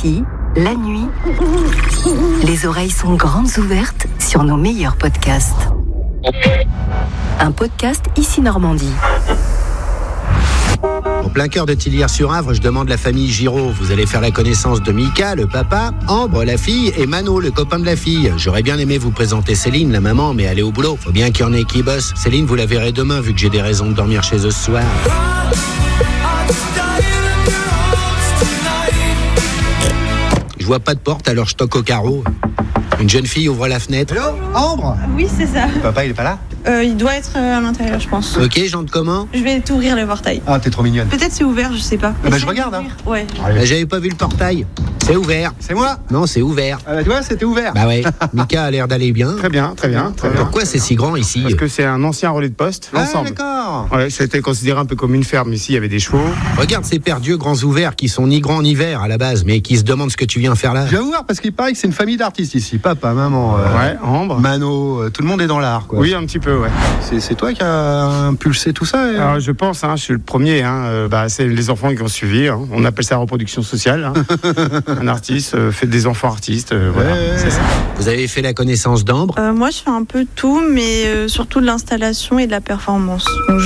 Ici, la nuit, les oreilles sont grandes ouvertes sur nos meilleurs podcasts. Un podcast Ici Normandie. En plein cœur de Tillières-sur-Avre, je demande la famille Giraud. Vous allez faire la connaissance de Mika, le papa, Ambre, la fille, et Mano, le copain de la fille. J'aurais bien aimé vous présenter Céline, la maman, mais elle est au boulot. Faut bien qu'il y en ait qui bossent. Céline, vous la verrez demain, vu que j'ai des raisons de dormir chez eux ce soir. Je vois pas de porte, alors je toque au carreau. Une jeune fille ouvre la fenêtre. Hello, Ambre? Oui, c'est ça. Papa, il est pas là? Il doit être à l'intérieur, je pense. Ok, j'entre comment? Je vais t'ouvrir le portail. Ah, t'es trop mignonne. Peut-être c'est ouvert, je sais pas. Bah, je regarde, hein. Ouais. J'avais pas vu le portail. C'est ouvert. C'est moi? Non, c'est ouvert. Tu vois, c'était ouvert. Bah ouais, Mika a l'air d'aller bien. Très bien. Pourquoi c'est si grand ici? Parce que c'est un ancien relais de poste, l'ensemble. D'accord. Ouais, ça a été considéré un peu comme une ferme. Ici, il y avait des chevaux. Regarde ces pères Dieu grands ouverts qui sont ni grands ni verts à la base, mais qui se demandent ce que tu viens faire là. Je viens voir parce qu'il paraît que c'est une famille d'artistes ici. Papa, maman, Ouais, Ambre. Mano, tout le monde est dans l'art, quoi. Oui, un petit peu, ouais. C'est toi qui as impulsé tout ça Alors, je pense, je suis le premier. C'est les enfants qui ont suivi. On appelle ça reproduction sociale. Un artiste fait des enfants artistes. Voilà, c'est ça. Vous avez fait la connaissance d'Ambre? Moi, je fais un peu tout, mais surtout de l'installation et de la performance. Donc,